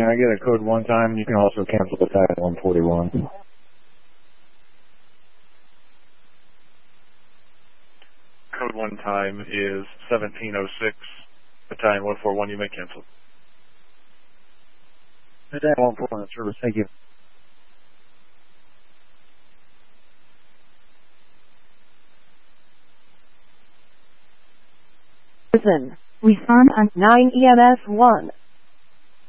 Can I get a code 1 time? You can also cancel the tag at 141. Code 1 time is 1706. Battalion 141, you may cancel. Battalion 141 service, thank you. Listen, respond on 9 EMS 1.